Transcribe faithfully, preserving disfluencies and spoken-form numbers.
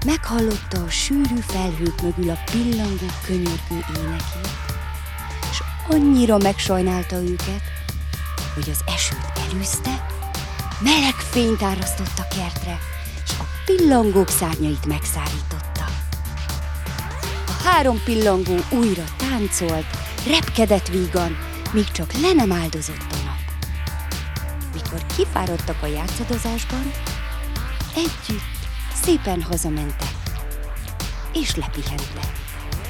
Meghallotta a sűrű felhők mögül a pillangó könyörgő énekét, és annyira megsajnálta őket, hogy az esőt elűzte, meleg fényt árasztott a kertre, és a pillangók szárnyait megszárította. A három pillangó újra táncolt, repkedett vígan, míg csak le nem áldozott a nap. Mikor kifáradtak a játszadozásban, együtt szépen hazamentek, és lepihentek.